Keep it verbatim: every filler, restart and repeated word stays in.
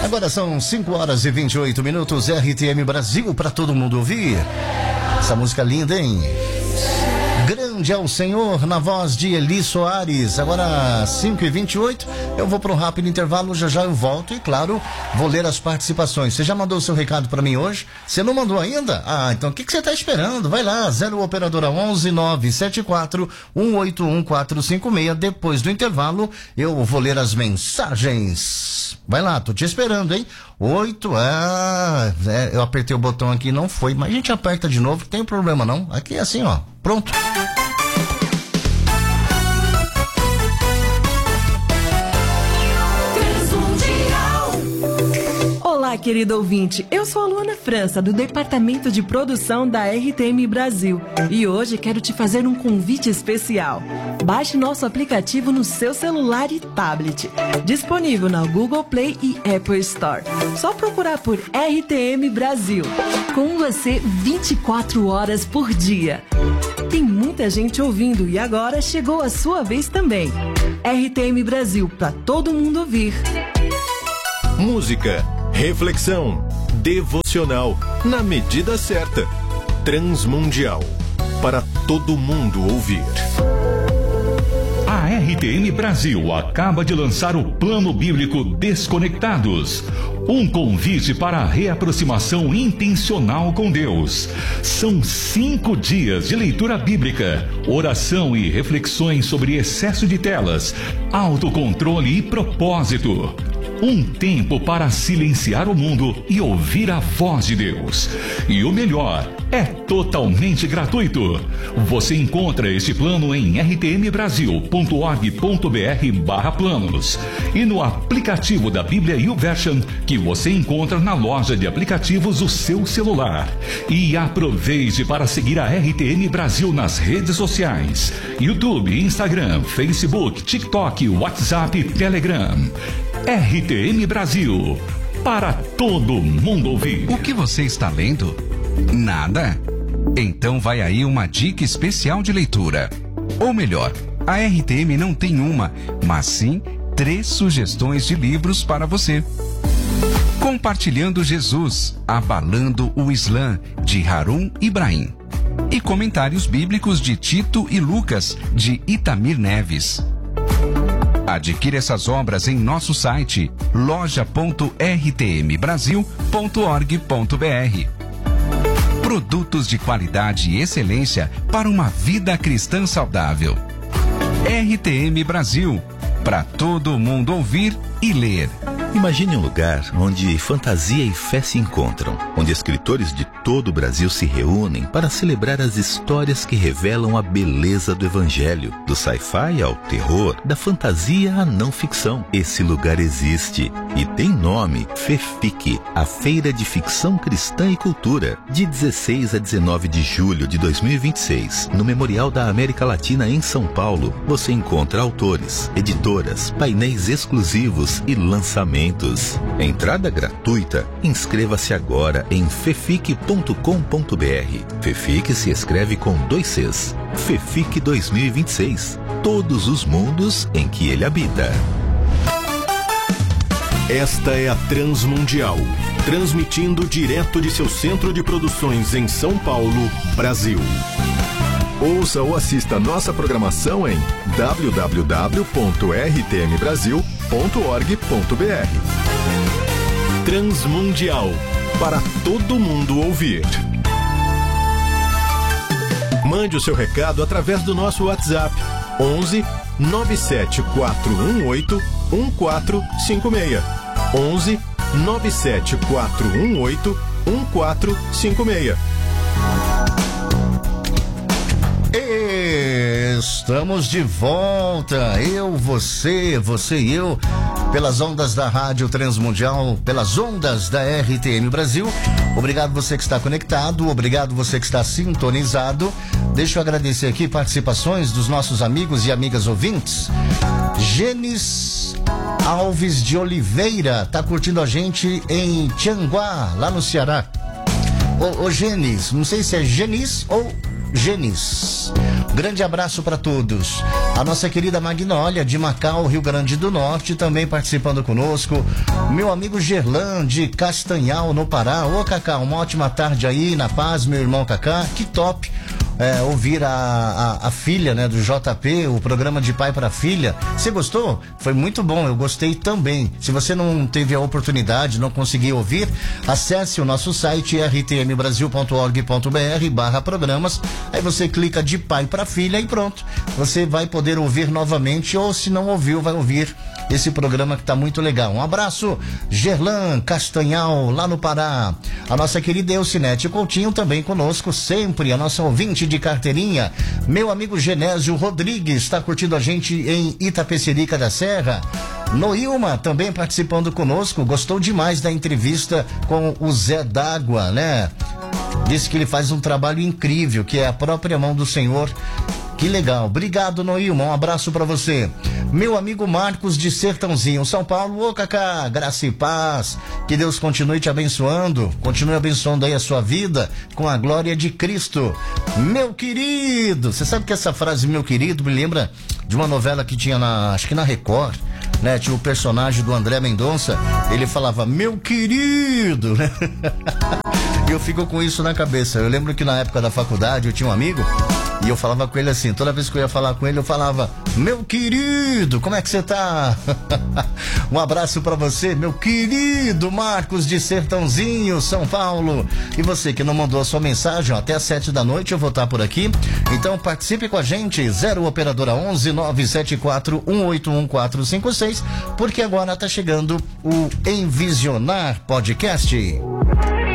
Agora são cinco horas e vinte e oito minutos, R T M Brasil, para todo mundo ouvir. Essa música linda, hein? Grande é o Senhor, na voz de Eli Soares. Agora cinco e vinte e oito, eu vou para um rápido intervalo, já já eu volto e, claro, vou ler as participações. Você já mandou o seu recado para mim hoje? Você não mandou ainda? Ah, então o que, que você está esperando? Vai lá, zero operadora onze nove sete quatro um oito um quatro cinco seis. Depois do intervalo, eu vou ler as mensagens. Vai lá, tô te esperando, hein? Oito, ah, é, eu apertei o botão aqui, não foi, mas a gente aperta de novo, não tem problema não. Aqui é assim, ó, pronto. Olá, querido ouvinte, eu sou a Luana França, do Departamento de Produção da R T M Brasil, e hoje quero te fazer um convite especial. Baixe nosso aplicativo no seu celular e tablet, disponível na Google Play e Apple Store. Só procurar por R T M Brasil, com você vinte e quatro horas por dia. Tem muita gente ouvindo e agora chegou a sua vez também. R T M Brasil, para todo mundo ouvir. Música, reflexão, devocional, na medida certa. Transmundial, para todo mundo ouvir. A R T M Brasil acaba de lançar o Plano Bíblico Desconectados. Um convite para a reaproximação intencional com Deus. São cinco dias de leitura bíblica, oração e reflexões sobre excesso de telas, autocontrole e propósito. Um tempo para silenciar o mundo e ouvir a voz de Deus. E o melhor, é totalmente gratuito. Você encontra este plano em r t m brasil ponto org ponto b r barra planos e no aplicativo da Bíblia YouVersion, que você encontra na loja de aplicativos do seu celular. E aproveite para seguir a R T M Brasil nas redes sociais: YouTube, Instagram, Facebook, TikTok, WhatsApp e Telegram. R T M Brasil, para todo mundo ouvir. O que você está lendo? Nada? Então vai aí uma dica especial de leitura. Ou melhor, a R T M não tem uma, mas sim três sugestões de livros para você. Compartilhando Jesus, Abalando o Islã, de Harun Ibrahim. E Comentários Bíblicos de Tito e Lucas, de Itamir Neves. Adquira essas obras em nosso site loja ponto r t m brasil ponto org ponto b r. Produtos de qualidade e excelência para uma vida cristã saudável. R T M Brasil, para todo mundo ouvir e ler. Imagine um lugar onde fantasia e fé se encontram, onde escritores de todo o Brasil se reúnem para celebrar as histórias que revelam a beleza do Evangelho, do sci-fi ao terror, da fantasia à não ficção. Esse lugar existe e tem nome: FEFIC, a Feira de Ficção Cristã e Cultura, de dezesseis a dezenove de julho de dois mil e vinte e seis, no Memorial da América Latina em São Paulo. Você encontra autores, editoras, painéis exclusivos e lançamentos. Entrada gratuita. Inscreva-se agora em fefic ponto com ponto b r. FEFIC se escreve com dois Cs. FEFIC dois mil e vinte e seis. Todos os mundos em que ele habita. Esta é a Transmundial, transmitindo direto de seu centro de produções em São Paulo, Brasil. Ouça ou assista nossa programação em w w w ponto r t m brasil ponto org ponto b r. Transmundial, para todo mundo ouvir. Mande o seu recado através do nosso WhatsApp onze nove sete quatro um oito um quatro cinco seis. onze nove sete quatro um oito um quatro cinco seis. Estamos de volta, eu, você, você e eu, pelas ondas da Rádio Transmundial, pelas ondas da R T M Brasil. Obrigado você que está conectado, obrigado você que está sintonizado. Deixa eu agradecer aqui participações dos nossos amigos e amigas ouvintes. Genes Alves de Oliveira tá curtindo a gente em Tianguá, lá no Ceará. Ô, ô Genis, não sei se é Genis ou Genis. Grande abraço para todos. A nossa querida Magnólia de Macau, Rio Grande do Norte, também participando conosco. Meu amigo Gerlan de Castanhal, no Pará. Ô Cacá, uma ótima tarde aí, na paz, meu irmão Cacá. Que top é, ouvir a, a, a filha, né, do J P, o programa de pai para filha. Você gostou? Foi muito bom, eu gostei também. Se você não teve a oportunidade, não conseguiu ouvir, acesse o nosso site r t m brasil ponto org ponto b r barra programas. Aí você clica de pai para filha e pronto. Você vai poder ouvir novamente, ou se não ouviu, vai ouvir esse programa que tá muito legal. Um abraço, Gerlan Castanhal, lá no Pará. A nossa querida Elcinete Coutinho também conosco, sempre a nossa ouvinte de carteirinha. Meu amigo Genésio Rodrigues está curtindo a gente em Itapecerica da Serra. Noilma também participando conosco, gostou demais da entrevista com o Zé d'Água, né? Disse que ele faz um trabalho incrível, que é a própria mão do Senhor. Que legal. Obrigado, Noilma. Um abraço pra você. Meu amigo Marcos de Sertãozinho, São Paulo. Ô, Cacá, graça e paz. Que Deus continue te abençoando. Continue abençoando aí a sua vida com a glória de Cristo. Meu querido. Você sabe que essa frase, meu querido, me lembra de uma novela que tinha na, acho que na Record, né? Tinha o personagem do André Mendonça. Ele falava, meu querido, né? E eu fico com isso na cabeça. Eu lembro que na época da faculdade eu tinha um amigo e eu falava com ele assim, toda vez que eu ia falar com ele eu falava, meu querido, como é que você tá? Um abraço pra você, meu querido Marcos de Sertãozinho, São Paulo. E você que não mandou a sua mensagem, ó, até às sete da noite eu vou estar por aqui. Então participe com a gente, zero operadora onze nove sete quatro um oito um quatro cinco seis, porque agora tá chegando o Envisionar Podcast.